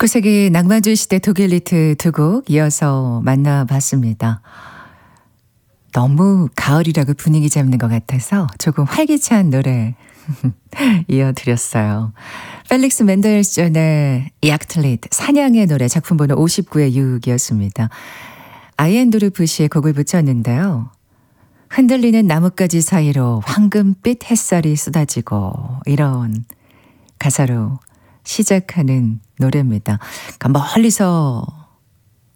19세기 낭만주의 시대 독일 리트 두 곡 이어서 만나봤습니다. 너무 가을이라고 분위기 잡는 것 같아서 조금 활기찬 노래 이어드렸어요. 펠릭스 멘델스존의 약틀릿 사냥의 노래 작품 번호 59의 6이었습니다. 아이엔도르프시의 곡을 붙였는데요. 흔들리는 나뭇가지 사이로 황금빛 햇살이 쏟아지고 이런 가사로 시작하는 노래입니다. 그러니까 멀리서